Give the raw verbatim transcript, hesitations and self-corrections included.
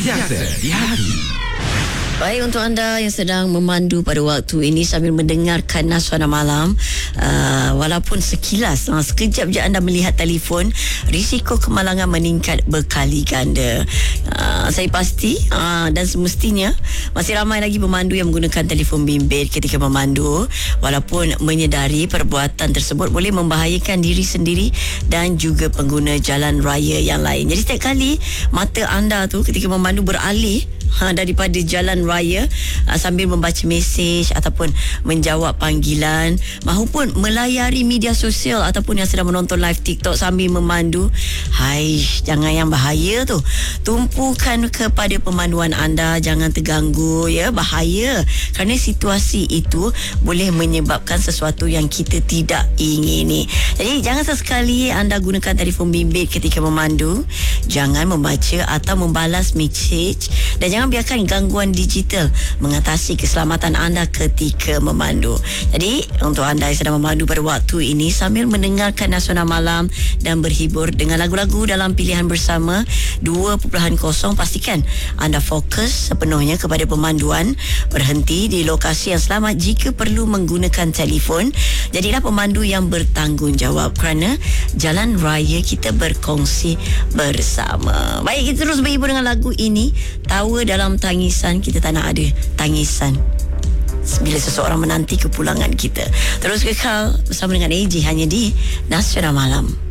Sentiasa di hati. Baik, untuk anda yang sedang memandu pada waktu ini sambil mendengarkan Nasuana Malam, uh, walaupun sekilas uh, sekejap je anda melihat telefon, risiko kemalangan meningkat berkali ganda. Uh, saya pasti uh, dan semestinya masih ramai lagi pemandu yang menggunakan telefon bimbit ketika memandu, walaupun menyedari perbuatan tersebut boleh membahayakan diri sendiri dan juga pengguna jalan raya yang lain. Jadi setiap kali mata anda tu ketika memandu beralih Ha, daripada jalan raya ha, sambil membaca mesej ataupun menjawab panggilan mahupun melayari media sosial ataupun yang sedang menonton live TikTok sambil memandu, hai, jangan yang bahaya tu. Tumpukan kepada pemanduan anda, jangan terganggu ya, bahaya kerana situasi itu boleh menyebabkan sesuatu yang kita tidak ingini. Jadi jangan sesekali anda gunakan telefon bimbit ketika memandu, jangan membaca atau membalas mesej dan jangan Jangan biarkan gangguan digital mengatasi keselamatan anda ketika memandu. Jadi, untuk anda yang sedang memandu pada waktu ini sambil mendengarkan Nasuana Malam dan berhibur dengan lagu-lagu dalam pilihan bersama dua titik kosong, pastikan anda fokus sepenuhnya kepada pemanduan, berhenti di lokasi yang selamat jika perlu menggunakan telefon. Jadilah pemandu yang bertanggungjawab kerana jalan raya kita berkongsi bersama. Baik, kita terus berhibur dengan lagu ini. Tawa dalam tangisan, kita tak nak ada tangisan bila seseorang menanti kepulangan kita. Terus kekal bersama dengan A J hanya di Nasuana Malam.